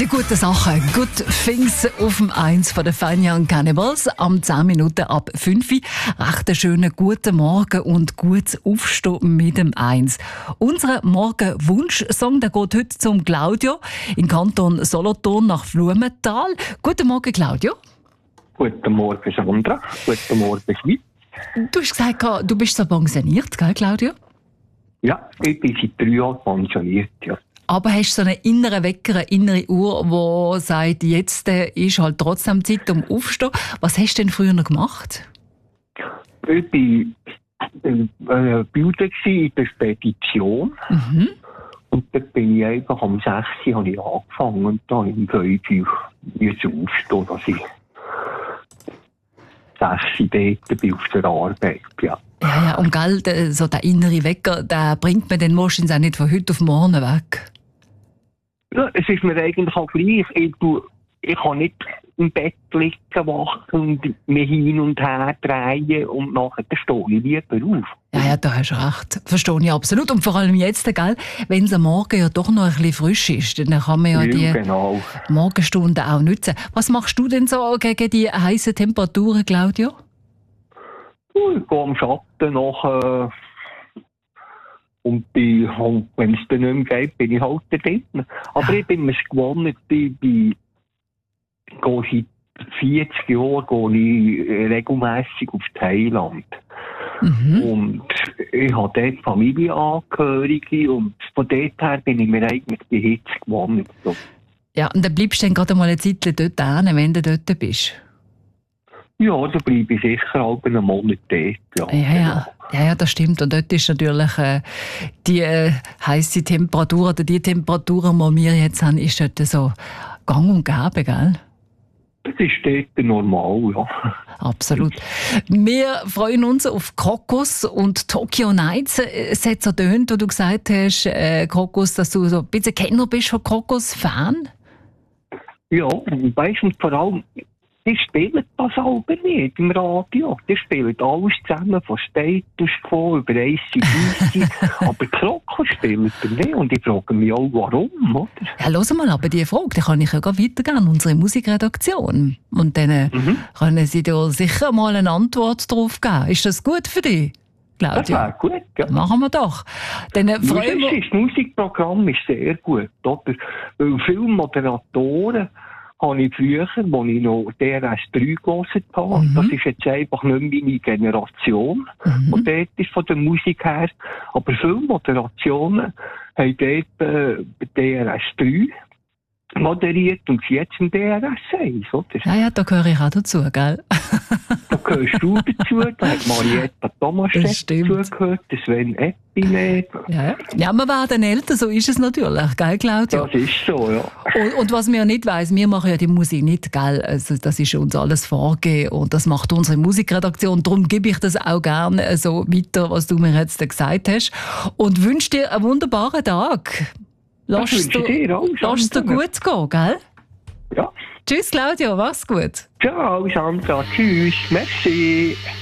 Die guten Sachen, Good Things auf dem 1 von den Fine Young Cannibals am 10 Minuten ab 5 Uhr. Recht einen schönen guten Morgen und gutes Aufstehen mit dem 1. Unser Morgenwunsch-Song der geht heute zum Claudio im Kanton Solothurn nach Blumenthal. Guten Morgen, Claudio. Guten Morgen, Sandra. Guten Morgen, Schweiz. Du hast gesagt, du bist so pensioniert, gell, Claudio? Ja, ich bin seit 3 Jahren pensioniert, ja. Aber hast du so einen inneren Wecker, eine innere Uhr, die sagt, jetzt ist halt trotzdem Zeit um aufzustehen. Was hast du denn früher noch gemacht? Ich war Bilder in der Spedition. Mhm. Und dann bin ich einfach am 6 Uhr habe ich angefangen und dann im 5 Uhr aufstehen, dass ich 6 Uhr dort bin auf der Arbeit, ja. Ja, und gell, so der innere Wecker, der bringt man dann wahrscheinlich auch nicht von heute auf morgen weg. Ja, es ist mir eigentlich auch gleich. Ich kann nicht im Bett liegen, wachen und mich hin und her drehen und nachher stehe ich lieber auf. Ja, da hast du recht. Verstehe ich absolut. Und vor allem jetzt, gell, wenn es am Morgen ja doch noch ein bisschen frisch ist, dann kann man ja die Morgenstunden auch nutzen. Was machst du denn so gegen die heißen Temperaturen, Claudio? Ich gehe am Schatten nach und wenn es dann nicht mehr geht, bin ich halt da drin. Aber ich bin mir gewohnt, ich gehe seit 40 Jahren regelmässig auf Thailand. Mhm. Und ich habe dort Familienangehörige und von dort her bin ich mir eigentlich die Hitze gewohnt. So. Ja, und dann bleibst du dann gerade mal eine Zeit dort hin, wenn du dort bist. Ja, da bleibe ich sicher halb einen Monat dort. Ja, das stimmt. Und dort ist natürlich die heisse Temperatur oder die Temperaturen, die wir jetzt haben, ist dort so gang und gäbe, gell? Das ist dort normal, ja. Absolut. Wir freuen uns auf Krokus und Tokyo Nights. Es hat so tönt, wo du gesagt hast, Krokus, dass du so ein bisschen Kenner bist von Krokus, Fan? Ja, weißt du, vor allem, die spielen das aber nicht im Radio. Die spielen alles zusammen, von Status Quo über AC/DC. Aber Krokus spielen die nicht. Und ich frage mich auch, warum, oder? Ja, hör mal, aber diese Frage, die kann ich ja weitergeben an unsere Musikredaktion. Und dann können sie dir sicher mal eine Antwort darauf geben. Ist das gut für dich, Claudio? Das wäre gut, ja. Machen wir doch. Dann freuen wir... Das Musikprogramm ist sehr gut, oder? Weil viele Moderatoren habe ich früher, als ich noch DRS3 gehört habe. Das ist jetzt einfach nicht meine Generation. Und dort ist von der Musik her. Aber viele Moderationen haben dort DRS3 moderiert und jetzt im DRS1, oder? Ja, da gehöre ich auch dazu, gell? Da gehörst du dazu, da hat Marietta Thomas dazugehört, Sven Eppinet. Ja, wir werden älter, so ist es natürlich, gell, Claudio? Das ist so, ja. Und was wir nicht weiss, wir machen ja die Musik nicht, gell? Also, das ist uns alles vorgegeben und das macht unsere Musikredaktion. Darum gebe ich das auch gerne so weiter, was du mir jetzt gesagt hast. Und wünsche dir einen wunderbaren Tag. Lass es dir gut gehen, gell? Ja. Tschüss, Claudio, mach's gut. Ciao, Sandra. Tschüss. Merci.